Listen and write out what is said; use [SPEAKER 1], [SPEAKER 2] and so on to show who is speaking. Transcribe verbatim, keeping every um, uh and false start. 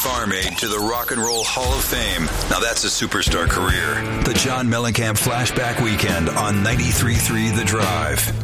[SPEAKER 1] Farm Aid to the Rock and Roll Hall of Fame. Now that's a superstar career. The John Mellencamp Flashback Weekend on ninety-three point three The Drive.